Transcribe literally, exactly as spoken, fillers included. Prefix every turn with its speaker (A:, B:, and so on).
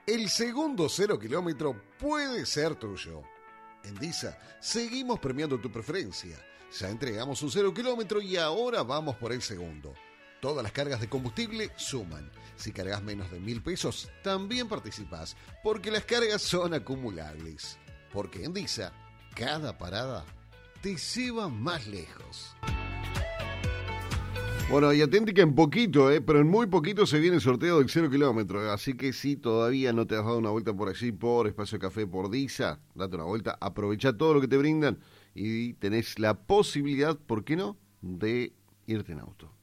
A: El segundo cero kilómetro puede ser tuyo. En Disa seguimos premiando tu preferencia. Ya entregamos un cero kilómetro y ahora vamos por el segundo. Todas las cargas de combustible suman. Si cargas menos de mil pesos, también participás, porque las cargas son acumulables. Porque en Disa, cada parada te lleva más lejos. Bueno, y atente que en poquito, eh, pero en muy poquito se viene el sorteo del cero kilómetro. Así que si todavía no te has dado una vuelta por allí, por Espacio Café, por Disa, date una vuelta, aprovecha todo lo que te brindan y tenés la posibilidad, ¿por qué no?, de irte en auto.